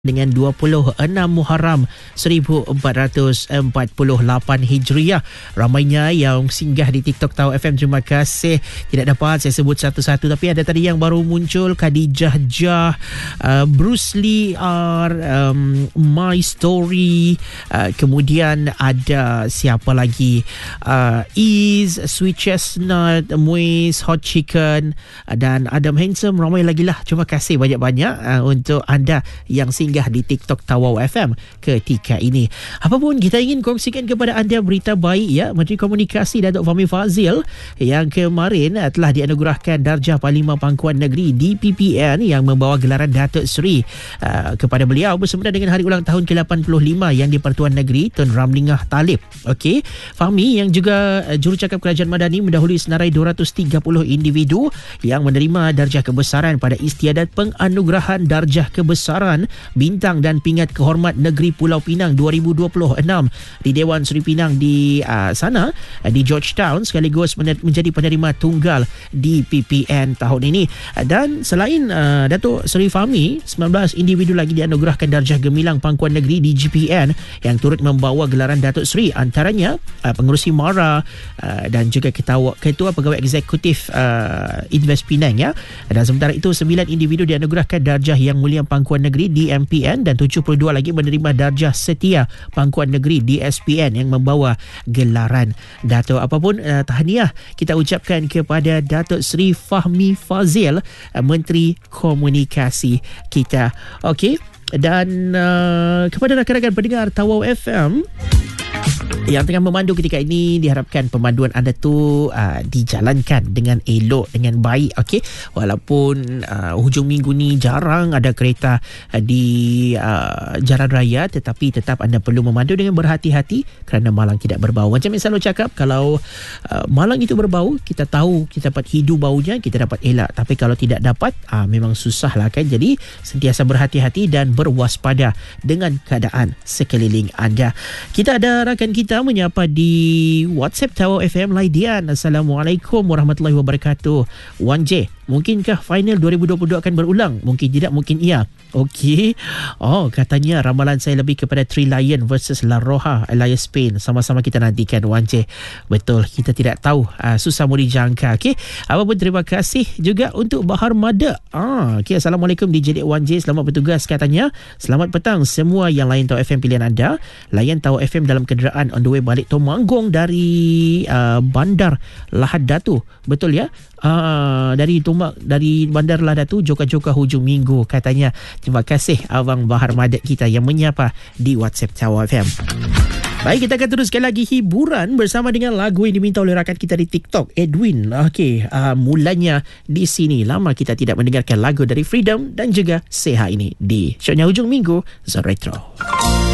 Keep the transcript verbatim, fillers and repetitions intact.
dengan dua puluh enam Muharram seribu empat ratus empat puluh lapan Hijriah. Ramainya yang singgah di TikTok Tau F M, terima kasih. Tidak dapat saya sebut satu-satu, tapi ada tadi yang baru muncul, Khadijah Jah, uh, Bruce Lee R, um, My Story, uh, kemudian ada siapa lagi, uh, Ease, Sweet Chestnut, Muiz, Hot Chicken, uh, dan Adam Handsome. Ramai lagi lah. Terima kasih banyak-banyak uh, untuk anda yang singgah di TikTok Tawau F M ketika ini. Apapun kita ingin kongsikan kepada anda berita baik ya. Menteri Komunikasi Datuk Fahmi Fadzil yang kemarin telah dianugerahkan darjah Parlimen Pangkuan Negeri D P P N yang membawa gelaran Datuk Seri uh, kepada beliau bersempena dengan hari ulang tahun ke lapan puluh lima yang di-Pertuan Negeri Tun Ramlingah Talib. Okey, Fahmi yang juga uh, jurucakap Kerajaan Madani mendahului senarai dua ratus tiga puluh individu yang menerima darjah kebesaran pada istiadat penganugerahan darjah kebesaran Bintang dan Pingat Kehormat Negeri Pulau Pinang dua ribu dua puluh enam di Dewan Seri Pinang di uh, sana uh, di Georgetown, sekaligus menjadi penerima tunggal D P P N tahun ini. Uh, dan selain uh, Datuk Seri Fahmi, sembilan belas individu lagi dianugerahkan darjah Gemilang Pangkuan Negeri D G P N yang turut membawa gelaran Datuk Seri, antaranya uh, Pengerusi MARA uh, dan juga Ketua, Ketua Pegawai Eksekutif uh, Invest Penang ya. Dan sementara itu sembilan individu dianugerahkan darjah Yang Mulia Pangkuan Negeri D M P N dan tujuh puluh dua lagi menerima darjah Setia Pangkuan Negeri D S P N yang membawa gelaran Datuk. Apapun uh, tahniah kita ucapkan kepada Datuk Seri Fahmi Fadzil, uh, Menteri Komunikasi kita. Okey, dan uh, kepada rakan-rakan pendengar Tawau F M yang tengah memandu ketika ini, diharapkan pemanduan anda tu uh, dijalankan dengan elok, dengan baik. Okey, walaupun uh, hujung minggu ni jarang ada kereta uh, di uh, jalan raya, tetapi tetap anda perlu memandu dengan berhati-hati kerana malang tidak berbau. Macam yang selalu cakap, kalau uh, malang itu berbau, kita tahu kita dapat hidu baunya, kita dapat elak. Tapi kalau tidak dapat, uh, memang susah lah kan. Jadi sentiasa berhati-hati dan berwaspada dengan keadaan sekeliling anda. Kita ada rakan kita Kita menyapa di WhatsApp Tawau F M, Laidian. Assalamualaikum warahmatullahi wabarakatuh. Wan J, mungkinkah final dua ribu dua puluh dua akan berulang? Mungkin tidak, mungkin iya. Okey. Oh, katanya ramalan saya lebih kepada Three Lion versus La Roja, Elias Spain. Sama-sama kita nantikan, Wan J. Betul, kita tidak tahu. Uh, susah mau dijangka. Okey. Apapun, terima kasih juga untuk Bahar Mada. Ah, okey. Assalamualaikum D J Wan J. Selamat bertugas katanya. Selamat petang semua yang layan Tau F M pilihan anda. Layan Tau F M dalam kenderaan on the way balik Tomanggung dari uh, Bandar Lahad Datu. Betul ya? Uh, dari Tomak, dari Bandar Lahad Datu, joka-joka hujung minggu katanya. Terima kasih Abang Bahar Madat kita yang menyapa di WhatsApp Tawau F M. Baik, kita akan teruskan lagi hiburan bersama dengan lagu yang diminta oleh rakan kita di TikTok, Edwin. Okey, uh, mulanya di sini. Lama kita tidak mendengarkan lagu dari Freedom dan juga Seha ini di Syoknya Hujung Minggu Zone Retro.